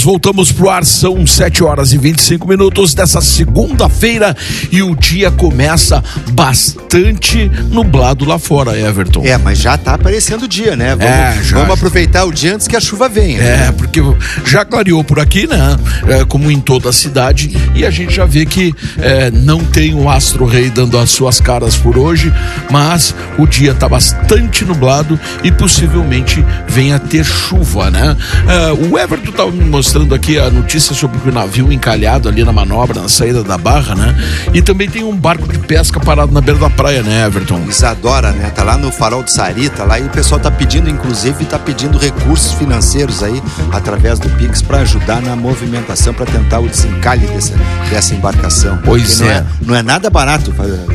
voltamos pro ar, são 7h25 dessa segunda-feira e o dia começa bastante nublado lá fora, Everton. Mas já tá aparecendo o dia, né? Vamos aproveitar o dia antes que a chuva venha. Porque já clareou por aqui, né? Como em toda a cidade, e a gente já vê que não tem o astro rei dando as suas caras por hoje, mas o dia tá bastante nublado e possivelmente venha a ter chuva, né? O Everton tava me mostrando aqui a notícia sobre o navio encalhado ali na manobra, na saída da barra, né? E também tem um barco de pesca parado na beira da praia, né, Everton? Isadora, né? Tá lá no farol de Sarita, lá, e o pessoal tá pedindo, inclusive, recursos financeiros aí, através do Pix, para ajudar na movimentação, para tentar o desencalhe dessa embarcação. Pois é. Não é nada barato.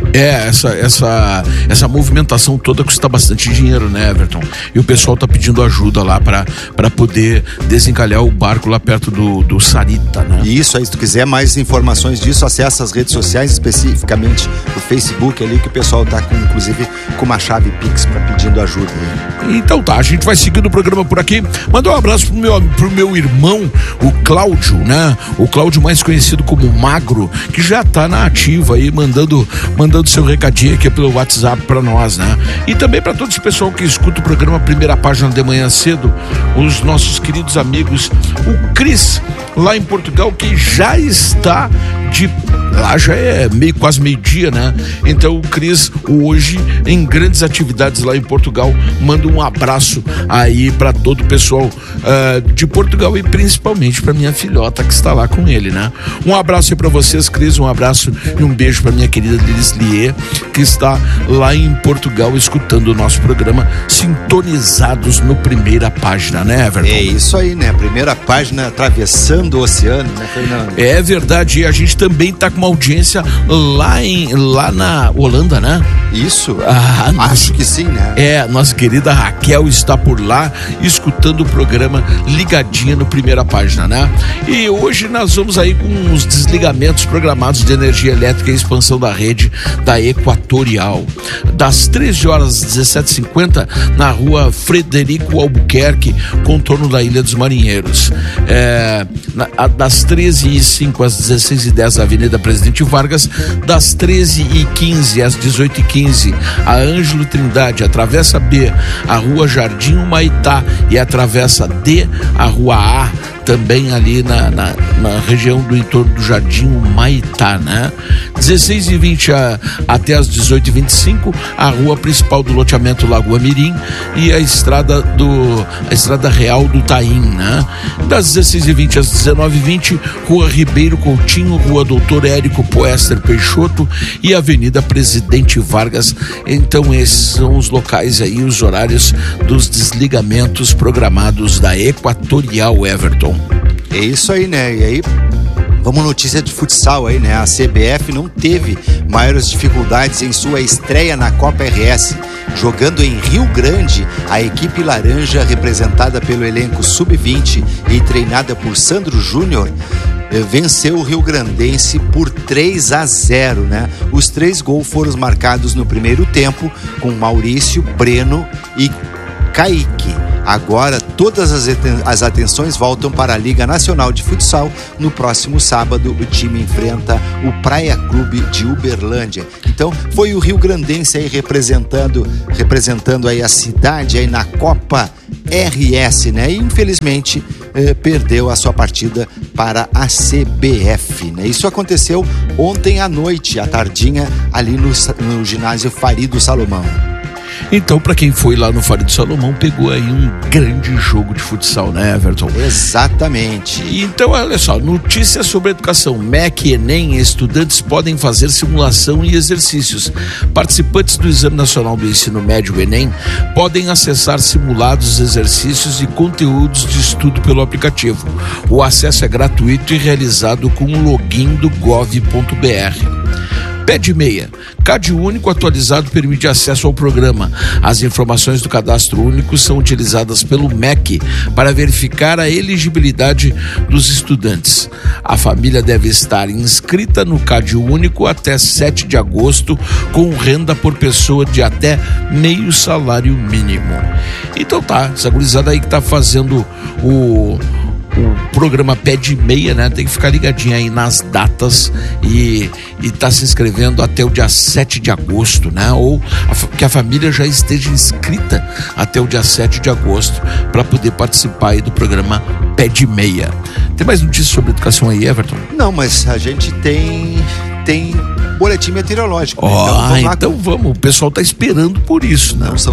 Essa movimentação toda custa bastante dinheiro, né, Everton? E o pessoal tá pedindo ajuda lá para poder desencalhar o barco lá perto do Sarita, né? Isso aí, se tu quiser mais informações disso, acessa as redes sociais, especificamente o Facebook ali, que o pessoal tá inclusive com uma chave Pix pedindo ajuda. Então tá, a gente vai seguindo o programa por aqui. Manda um abraço pro meu irmão, o Cláudio, né? O Cláudio, mais conhecido como Magro, que já tá na ativa aí, mandando seu recadinho aqui pelo WhatsApp pra nós, né? E também pra todo esse pessoal que escuta o programa Primeira Página de manhã cedo, os nossos queridos amigos, o Cris, lá em Portugal, que já está lá já é quase meio-dia, né? Então o Cris, hoje, em grandes atividades lá em Portugal, manda um abraço aí pra todo o pessoal de Portugal e principalmente pra minha filhota que está lá com ele, né? Um abraço aí pra vocês, Cris, um abraço e um beijo pra minha querida Lislier, que está lá em Portugal escutando o nosso programa, sintonizados no Primeira Página, né, Everton? É isso aí, né? Primeira Página atravessando o oceano, né, Fernando? É verdade, e a gente também tá com uma audiência lá na Holanda, né? Isso, acho que sim, né? Nossa querida Raquel está por lá escutando o programa ligadinha no Primeira Página, né? E hoje nós vamos aí com os desligamentos programados de energia elétrica e expansão da rede da Equatorial. Das 13h às 17h50 na rua Frederico Albuquerque, contorno da Ilha dos Marinheiros. Das 13h05 às 16h10 na Avenida Presidente Vargas, das 13h15 às 18h15 a Ângelo Trindade, a Travessa B, a Rua Jardim Humaitá, e a Travessa D, a Rua A, também ali na região do entorno do Jardim Humaitá, né? 16h20 até as 18h25, a rua principal do loteamento Lagoa Mirim e a estrada real do Taim, né? Das 16h20 às 19h20, Rua Ribeiro Coutinho, Rua Doutor Érico Poester Peixoto e Avenida Presidente Vargas. Então esses são os locais aí, os horários dos desligamentos programados da Equatorial, Everton. É isso aí, né? E aí, vamos notícia de futsal aí, né? A CBF não teve maiores dificuldades em sua estreia na Copa RS. Jogando em Rio Grande, a equipe laranja, representada pelo elenco Sub-20 e treinada por Sandro Júnior, venceu o Rio Grandense por 3-0, né? Os 3 gols foram marcados no primeiro tempo, com Maurício, Breno e Kaique. Agora, todas as atenções voltam para a Liga Nacional de Futsal. No próximo sábado, o time enfrenta o Praia Clube de Uberlândia. Então, foi o Rio Grandense aí representando aí a cidade aí na Copa RS, né? E, infelizmente, perdeu a sua partida para a CBF, né? Isso aconteceu ontem à noite, à tardinha, ali no ginásio Farido Salomão. Então, para quem foi lá no Farido Salomão, pegou aí um grande jogo de futsal, né, Everton? Exatamente. Então, olha só, notícias sobre educação. MEC e Enem, estudantes podem fazer simulação e exercícios. Participantes do Exame Nacional do Ensino Médio, Enem, podem acessar simulados, exercícios e conteúdos de estudo pelo aplicativo. O acesso é gratuito e realizado com o login do gov.br. Pede meia. CAD único atualizado permite acesso ao programa. As informações do cadastro único são utilizadas pelo MEC para verificar a elegibilidade dos estudantes. A família deve estar inscrita no CAD único até 7 de agosto, com renda por pessoa de até meio salário mínimo. Então tá, essa gurizada aí que tá fazendo o o programa Pé de Meia, né? Tem que ficar ligadinho aí nas datas e tá se inscrevendo até o dia 7 de agosto, né? Ou que a família já esteja inscrita até o dia 7 de agosto para poder participar aí do programa Pé de Meia. Tem mais notícias sobre educação aí, Everton? Não, mas a gente tem boletim meteorológico. Então vamos, o pessoal tá esperando por isso, né? Não, são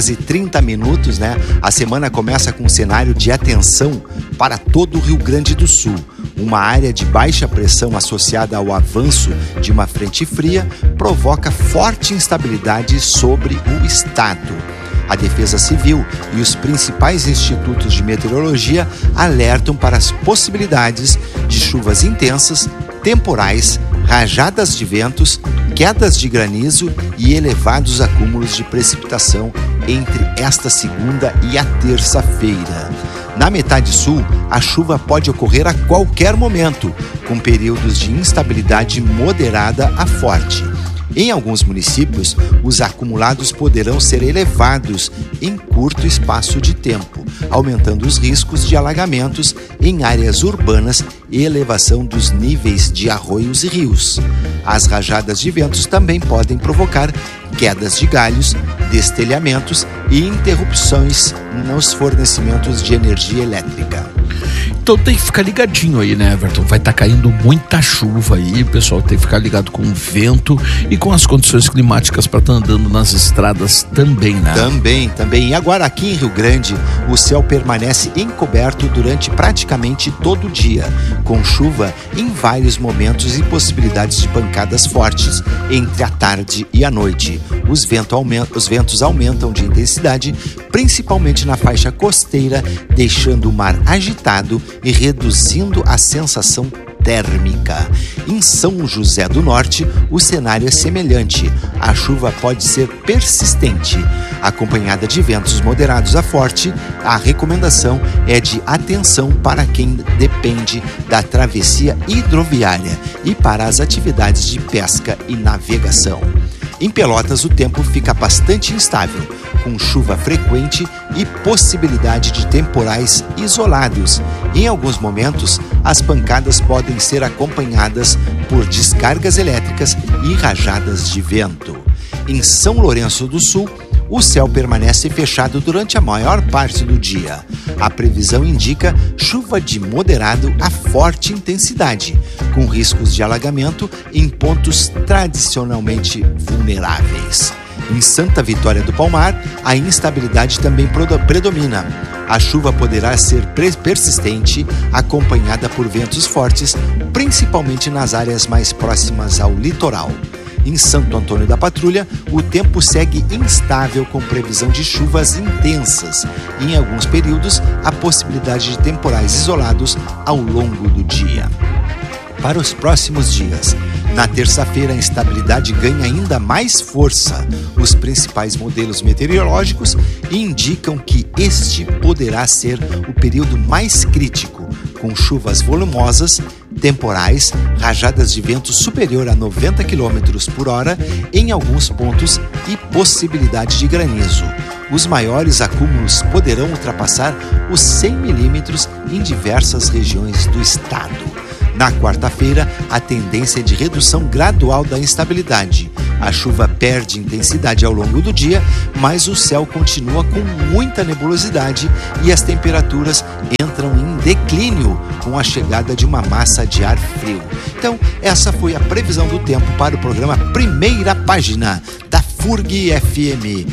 7h30, né? A semana começa com um cenário de atenção para todo o Rio Grande do Sul. Uma área de baixa pressão associada ao avanço de uma frente fria provoca forte instabilidade sobre o estado. A Defesa Civil e os principais institutos de meteorologia alertam para as possibilidades de chuvas intensas, temporais, rajadas de ventos, quedas de granizo e elevados acúmulos de precipitação entre esta segunda e a terça-feira. Na metade sul, a chuva pode ocorrer a qualquer momento, com períodos de instabilidade moderada a forte. Em alguns municípios, os acumulados poderão ser elevados em curto espaço de tempo, aumentando os riscos de alagamentos em áreas urbanas e elevação dos níveis de arroios e rios. As rajadas de ventos também podem provocar quedas de galhos, destelhamentos e interrupções nos fornecimentos de energia elétrica. Então tem que ficar ligadinho aí, né, Everton? Vai estar caindo muita chuva aí, o pessoal tem que ficar ligado com o vento e com as condições climáticas para estar andando nas estradas também, né? Também. E agora aqui em Rio Grande, o céu permanece encoberto durante praticamente todo o dia, com chuva em vários momentos e possibilidades de pancadas fortes entre a tarde e a noite. Os ventos aumentam de intensidade, principalmente na faixa costeira, deixando o mar agitado e reduzindo a sensação térmica. Em São José do Norte, o cenário é semelhante. A chuva pode ser persistente. Acompanhada de ventos moderados a forte, a recomendação é de atenção para quem depende da travessia hidroviária e para as atividades de pesca e navegação. Em Pelotas, o tempo fica bastante instável, com chuva frequente e possibilidade de temporais isolados. Em alguns momentos, as pancadas podem ser acompanhadas por descargas elétricas e rajadas de vento. Em São Lourenço do Sul, o céu permanece fechado durante a maior parte do dia. A previsão indica chuva de moderado a forte intensidade, com riscos de alagamento em pontos tradicionalmente vulneráveis. Em Santa Vitória do Palmar, a instabilidade também predomina. A chuva poderá ser persistente, acompanhada por ventos fortes, principalmente nas áreas mais próximas ao litoral. Em Santo Antônio da Patrulha, o tempo segue instável com previsão de chuvas intensas e, em alguns períodos, a possibilidade de temporais isolados ao longo do dia. Para os próximos dias, na terça-feira, a instabilidade ganha ainda mais força. Os principais modelos meteorológicos indicam que este poderá ser o período mais crítico, com chuvas volumosas, temporais, rajadas de vento superior a 90 km por hora em alguns pontos e possibilidade de granizo. Os maiores acúmulos poderão ultrapassar os 100 milímetros em diversas regiões do estado. Na quarta-feira, a tendência é de redução gradual da instabilidade. A chuva perde intensidade ao longo do dia, mas o céu continua com muita nebulosidade e as temperaturas entram em declínio com a chegada de uma massa de ar frio. Então, essa foi a previsão do tempo para o programa Primeira Página da FURG FM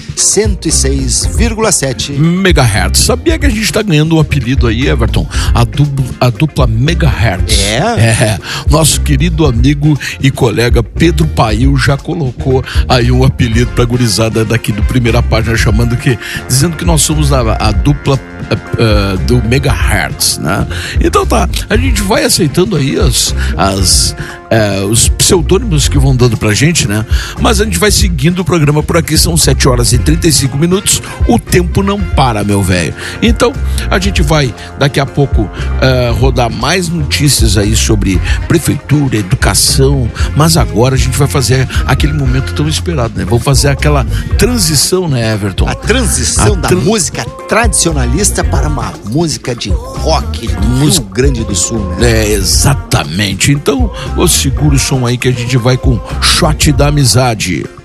106,7 MHz. Sabia que a gente está ganhando um apelido aí, Everton? A dupla Megahertz. Nosso querido amigo e colega Pedro Pail já colocou aí um apelido pra gurizada daqui do Primeira Página, dizendo que nós somos a dupla do Megahertz, né? Então tá, a gente vai aceitando aí os pseudônimos que vão dando pra gente, né? Mas a gente vai seguindo o programa por aqui, são 7h35, o tempo não para, meu velho. Então, a gente vai daqui a pouco rodar mais notícias aí sobre prefeitura, educação, mas agora a gente vai fazer aquele momento tão esperado, né? Vamos fazer aquela transição, né, Everton? A transição da música tradicionalista para uma música de rock do Rio Grande do Sul, né? Exatamente. Então, segura o som aí que a gente vai com Shot da Amizade.